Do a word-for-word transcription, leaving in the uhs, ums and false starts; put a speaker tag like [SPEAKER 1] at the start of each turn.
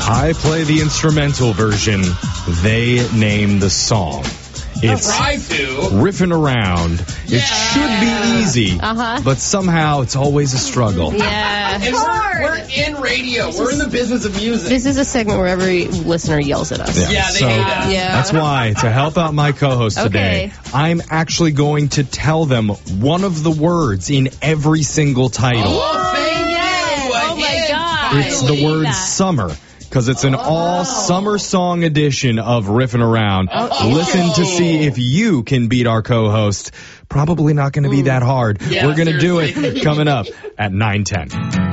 [SPEAKER 1] I play the instrumental version. They name the song. It's
[SPEAKER 2] Try to.
[SPEAKER 1] riffing around.
[SPEAKER 2] Yeah.
[SPEAKER 1] It should be easy,
[SPEAKER 3] Uh-huh.
[SPEAKER 1] but somehow it's always a struggle.
[SPEAKER 3] Yeah.
[SPEAKER 2] And we're, we're in radio. We're in the business of music.
[SPEAKER 3] This is a segment where every listener yells at us.
[SPEAKER 2] Yeah, they
[SPEAKER 1] so
[SPEAKER 2] hate us.
[SPEAKER 3] Yeah.
[SPEAKER 1] That's why, to help out my co-host today,
[SPEAKER 3] Okay.
[SPEAKER 1] I'm actually going to tell them one of the words in every single title.
[SPEAKER 2] Oh, thank you.
[SPEAKER 3] Oh, my
[SPEAKER 2] Hint,
[SPEAKER 3] God.
[SPEAKER 1] It's the
[SPEAKER 2] finally.
[SPEAKER 1] word
[SPEAKER 3] that.
[SPEAKER 1] summer. Because it's an all summer song edition of Riffin' Around.
[SPEAKER 2] Oh.
[SPEAKER 1] Listen to see if you can beat our co-host. Probably not going to be that hard.
[SPEAKER 2] Yeah,
[SPEAKER 1] We're going to do
[SPEAKER 2] seriously.
[SPEAKER 1] it coming up at nine ten.